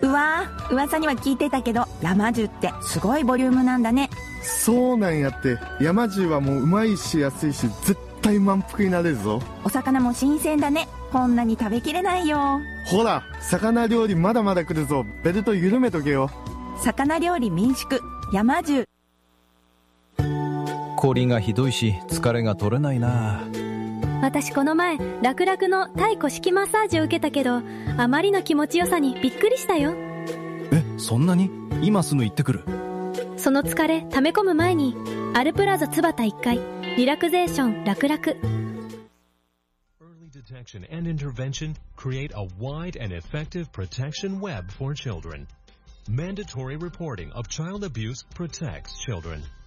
うわー、噂には聞いてたけど、山重ってすごいボリュームなんだね。 そうなんやって。山重はもううまいし安いし、絶対満腹になれるぞ。 お魚も新鮮だね。こんなに食べきれないよ。 ほら、魚料理まだまだ来るぞ。ベルト緩めとけよ。 魚料理民宿山重。 凝りがひどいし疲れが取れないな。 私この前ラクラクのタイ古式マッサージを受けたけど、あまりの気持ちよさにびっくりしたよ。 そんなに？今すぐ行ってくる。 その疲れ溜め込む前にアルプラザ津幡1階リラクゼーションラクラク。 Early detection and intervention create a wide and effective protection web for children. Mandatory reporting of child abuse protects children.